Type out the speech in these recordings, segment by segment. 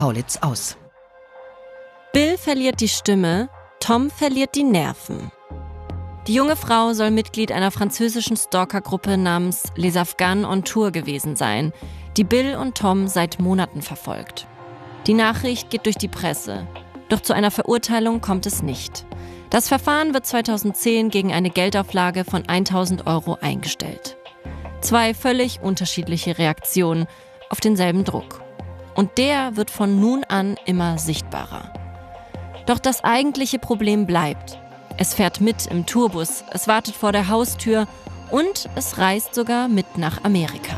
Kaulitz aus. Bill verliert die Stimme, Tom verliert die Nerven. Die junge Frau soll Mitglied einer französischen Stalkergruppe namens Les Afghans on Tour gewesen sein, die Bill und Tom seit Monaten verfolgt. Die Nachricht geht durch die Presse, doch zu einer Verurteilung kommt es nicht. Das Verfahren wird 2010 gegen eine Geldauflage von 1.000 € eingestellt. 2 völlig unterschiedliche Reaktionen auf denselben Druck. Und der wird von nun an immer sichtbarer. Doch das eigentliche Problem bleibt. Es fährt mit im Tourbus, es wartet vor der Haustür und es reist sogar mit nach Amerika.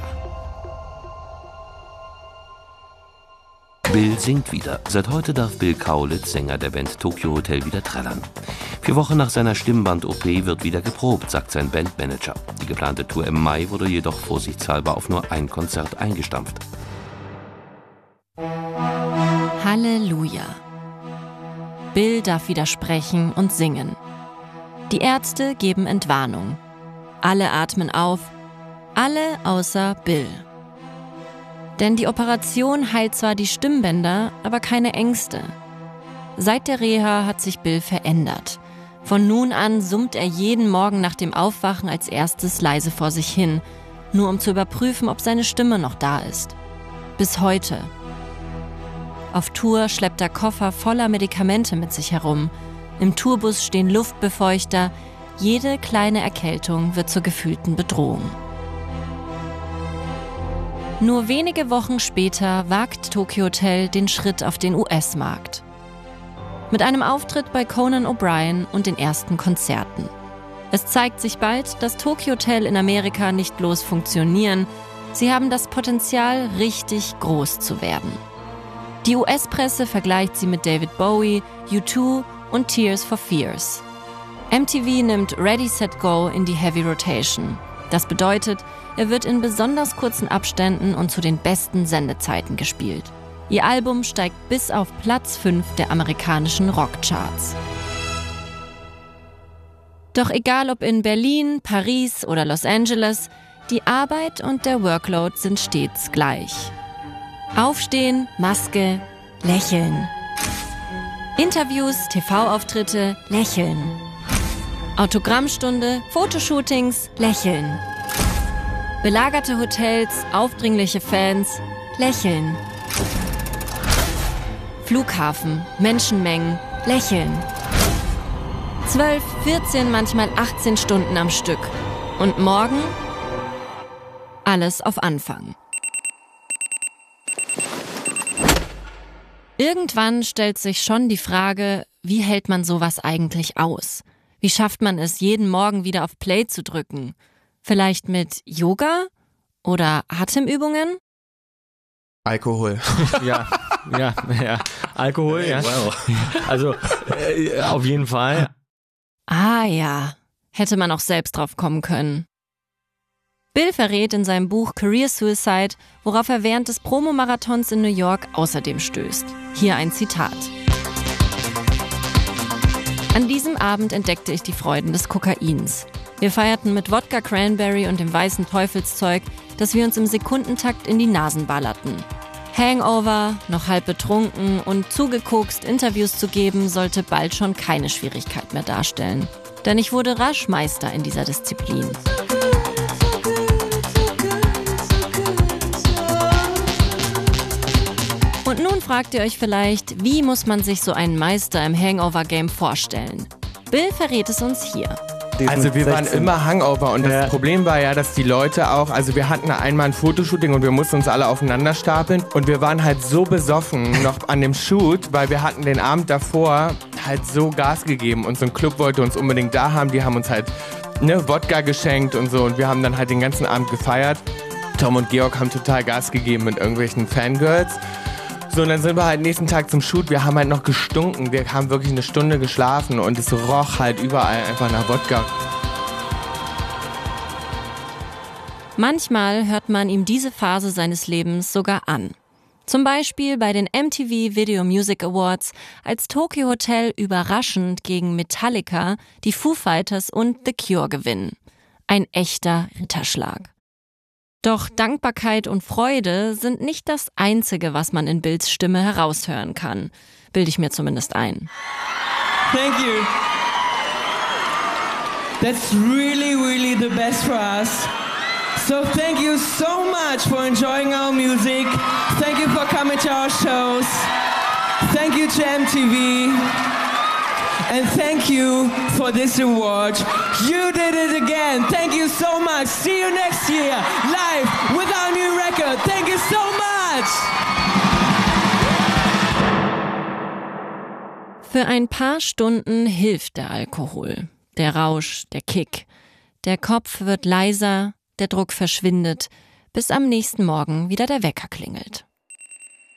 Bill singt wieder. Seit heute darf Bill Kaulitz, Sänger der Band Tokio Hotel, wieder trällern. 4 Wochen nach seiner Stimmband-OP wird wieder geprobt, sagt sein Bandmanager. Die geplante Tour im Mai wurde jedoch vorsichtshalber auf nur ein Konzert eingestampft. Halleluja. Bill darf wieder sprechen und singen. Die Ärzte geben Entwarnung. Alle atmen auf, alle außer Bill. Denn die Operation heilt zwar die Stimmbänder, aber keine Ängste. Seit der Reha hat sich Bill verändert. Von nun an summt er jeden Morgen nach dem Aufwachen als erstes leise vor sich hin, nur um zu überprüfen, ob seine Stimme noch da ist. Bis heute. Auf Tour schleppt er Koffer voller Medikamente mit sich herum. Im Tourbus stehen Luftbefeuchter. Jede kleine Erkältung wird zur gefühlten Bedrohung. Nur wenige Wochen später wagt Tokio Hotel den Schritt auf den US-Markt. Mit einem Auftritt bei Conan O'Brien und den ersten Konzerten. Es zeigt sich bald, dass Tokio Hotel in Amerika nicht bloß funktionieren, sie haben das Potenzial, richtig groß zu werden. Die US-Presse vergleicht sie mit David Bowie, U2 und Tears for Fears. MTV nimmt Ready, Set, Go in die Heavy Rotation. Das bedeutet, er wird in besonders kurzen Abständen und zu den besten Sendezeiten gespielt. Ihr Album steigt bis auf Platz 5 der amerikanischen Rockcharts. Doch egal ob in Berlin, Paris oder Los Angeles, die Arbeit und der Workload sind stets gleich. Aufstehen, Maske, lächeln. Interviews, TV-Auftritte, lächeln. Autogrammstunde, Fotoshootings, lächeln. Belagerte Hotels, aufdringliche Fans, lächeln. Flughafen, Menschenmengen, lächeln. 12, 14, manchmal 18 Stunden am Stück. Und morgen alles auf Anfang. Irgendwann stellt sich schon die Frage, wie hält man sowas eigentlich aus? Wie schafft man es, jeden Morgen wieder auf Play zu drücken? Vielleicht mit Yoga oder Atemübungen? Alkohol. Ja. Alkohol, ja. Wow. Also, auf jeden Fall. Ah ja, hätte man auch selbst drauf kommen können. Bill verrät in seinem Buch Career Suicide, worauf er während des Promomarathons in New York außerdem stößt. Hier ein Zitat. An diesem Abend entdeckte ich die Freuden des Kokains. Wir feierten mit Wodka Cranberry und dem weißen Teufelszeug, das wir uns im Sekundentakt in die Nasen ballerten. Hangover, noch halb betrunken und zugekokst Interviews zu geben, sollte bald schon keine Schwierigkeit mehr darstellen. Denn ich wurde rasch Meister in dieser Disziplin. Und nun fragt ihr euch vielleicht, wie muss man sich so einen Meister im Hangover-Game vorstellen? Bill verrät es uns hier. Also wir waren immer Hangover und das Problem war ja, dass die Leute auch, also wir hatten einmal ein Fotoshooting und wir mussten uns alle aufeinander stapeln und wir waren halt so besoffen noch an dem Shoot, weil wir hatten den Abend davor halt so Gas gegeben und so ein Club wollte uns unbedingt da haben, die haben uns halt Wodka geschenkt und so und wir haben dann halt den ganzen Abend gefeiert. Tom und Georg haben total Gas gegeben mit irgendwelchen Fangirls. So, und dann sind wir halt nächsten Tag zum Shoot, wir haben halt noch gestunken, wir haben wirklich eine Stunde geschlafen und es roch halt überall einfach nach Wodka. Manchmal hört man ihm diese Phase seines Lebens sogar an. Zum Beispiel bei den MTV Video Music Awards, als Tokio Hotel überraschend gegen Metallica, die Foo Fighters und The Cure gewinnen. Ein echter Ritterschlag. Doch Dankbarkeit und Freude sind nicht das Einzige, was man in Bills Stimme heraushören kann. Bilde ich mir zumindest ein. Thank you. That's really, really the best for us. So thank you so much for enjoying our music. Thank you for coming to our shows. Thank you to MTV. And thank you for this award. You did it again. Thank you so much. See you next year, live with our new record. Thank you so much. Für ein paar Stunden hilft der Alkohol. Der Rausch, der Kick. Der Kopf wird leiser, der Druck verschwindet, bis am nächsten Morgen wieder der Wecker klingelt.